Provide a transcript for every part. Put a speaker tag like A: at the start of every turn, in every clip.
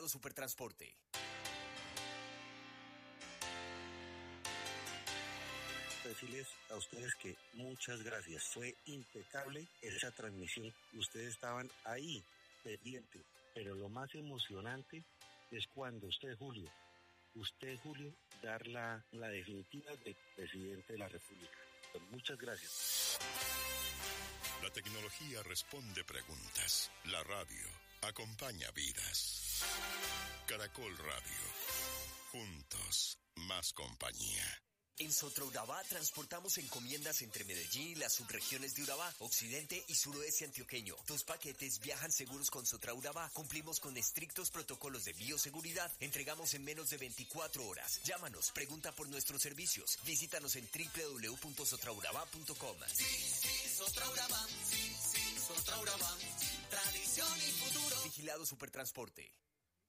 A: Vigilado Supertransporte.
B: Decirles a ustedes que muchas gracias. Fue impecable esa transmisión. Ustedes estaban ahí, pendientes. Pero lo más emocionante es cuando usted, Julio, dar la definitiva de presidente de la República. Muchas gracias.
C: La tecnología responde preguntas. La radio acompaña vidas. Caracol Radio. Juntos, más compañía.
A: En Sotraurabá transportamos encomiendas entre Medellín y las subregiones de Urabá, occidente y suroeste antioqueño. Tus paquetes viajan seguros con Sotraurabá. Cumplimos con estrictos protocolos de bioseguridad. Entregamos en menos de 24 horas. Llámanos, pregunta por nuestros servicios. Visítanos en www.sotraurabá.com.
D: Sí, Sotraurabá. Sí, Sotraurabá. Tradición y futuro.
A: Vigilado Supertransporte.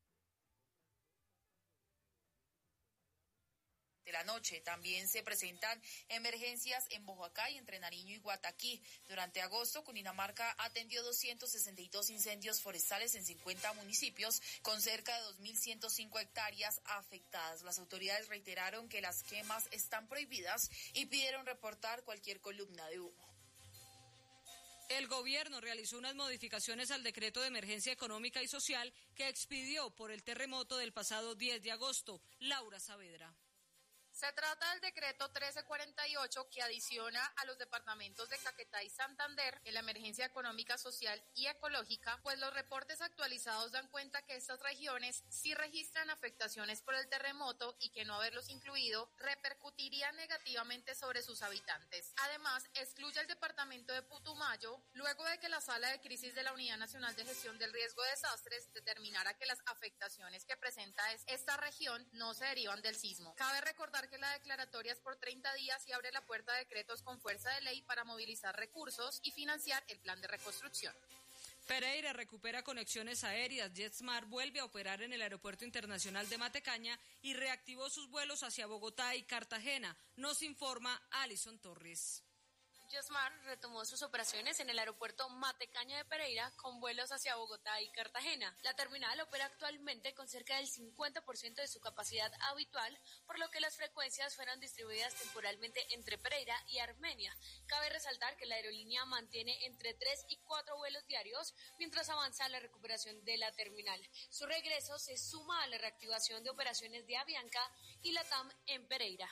E: De la noche. También se presentan emergencias en Boyacá y entre Nariño y Guataquí. Durante agosto, Cundinamarca atendió 262 incendios forestales en 50 municipios, con cerca de 2.105 hectáreas afectadas. Las autoridades reiteraron que las quemas están prohibidas y pidieron reportar cualquier columna de humo.
F: El gobierno realizó unas modificaciones al decreto de emergencia económica y social que expidió por el terremoto del pasado 10 de agosto. Laura Saavedra.
G: Se trata del decreto 1348 que adiciona a los departamentos de Caquetá y Santander en la emergencia económica, social y ecológica, pues los reportes actualizados dan cuenta que estas regiones sí registran afectaciones por el terremoto y que no haberlos incluido repercutiría negativamente sobre sus habitantes. Además, excluye el departamento de Putumayo luego de que la Sala de Crisis de la Unidad Nacional de Gestión del Riesgo de Desastres determinara que las afectaciones que presenta esta región no se derivan del sismo. Cabe recordar que la declaratoria es por 30 días y abre la puerta a decretos con fuerza de ley para movilizar recursos y financiar el plan de reconstrucción.
F: Pereira recupera conexiones aéreas. JetSmart vuelve a operar en el Aeropuerto Internacional de Matecaña y reactivó sus vuelos hacia Bogotá y Cartagena. Nos informa Alison Torres.
H: JetSmart retomó sus operaciones en el aeropuerto Matecaña de Pereira con vuelos hacia Bogotá y Cartagena. La terminal opera actualmente con cerca del 50% de su capacidad habitual, por lo que las frecuencias fueron distribuidas temporalmente entre Pereira y Armenia. Cabe resaltar que la aerolínea mantiene entre 3 y 4 vuelos diarios mientras avanza la recuperación de la terminal. Su regreso se suma a la reactivación de operaciones de Avianca y LATAM en Pereira.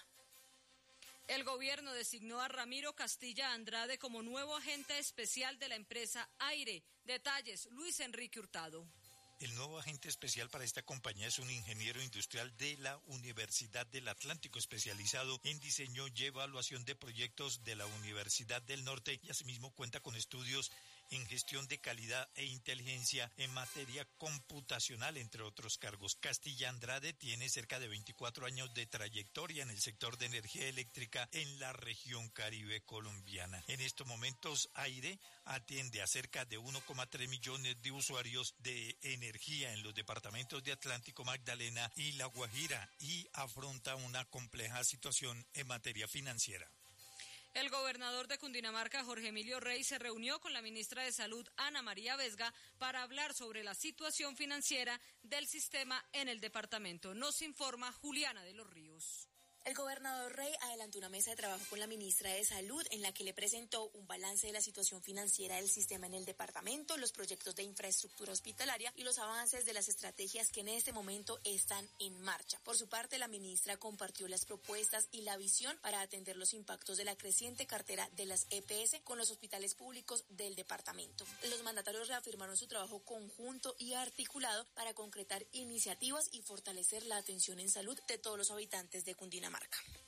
F: El gobierno designó a Ramiro Castilla Andrade como nuevo agente especial de la empresa Aire. Detalles, Luis Enrique Hurtado.
I: El nuevo agente especial para esta compañía es un ingeniero industrial de la Universidad del Atlántico, especializado en diseño y evaluación de proyectos de la Universidad del Norte, y asimismo cuenta con estudios en gestión de calidad e inteligencia en materia computacional, entre otros cargos. Castilla Andrade tiene cerca de 24 años de trayectoria en el sector de energía eléctrica en la región Caribe colombiana. En estos momentos, Aire atiende a cerca de 1,3 millones de usuarios de energía en los departamentos de Atlántico, Magdalena y La Guajira, y afronta una compleja situación en materia financiera.
F: El gobernador de Cundinamarca, Jorge Emilio Rey, se reunió con la ministra de Salud, Ana María Vesga, para hablar sobre la situación financiera del sistema en el departamento. Nos informa Juliana de los Ríos.
J: El gobernador Rey adelantó una mesa de trabajo con la ministra de Salud en la que le presentó un balance de la situación financiera del sistema en el departamento, los proyectos de infraestructura hospitalaria y los avances de las estrategias que en este momento están en marcha. Por su parte, la ministra compartió las propuestas y la visión para atender los impactos de la creciente cartera de las EPS con los hospitales públicos del departamento. Los mandatarios reafirmaron su trabajo conjunto y articulado para concretar iniciativas y fortalecer la atención en salud de todos los habitantes de Cundinamarca.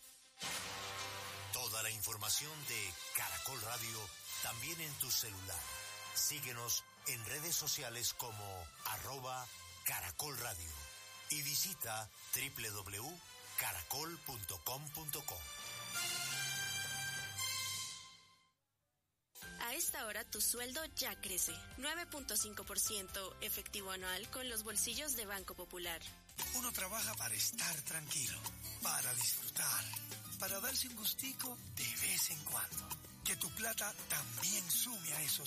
K: Toda la información de Caracol Radio también en tu celular. Síguenos en redes sociales como @Caracol Radio y visita www.caracol.com.co.
L: A esta hora tu sueldo ya crece, 9.5% efectivo anual con los bolsillos de Banco Popular.
M: Uno trabaja para estar tranquilo, para disfrutar, para darse un gustico de vez en cuando. Que tu plata también sume a esos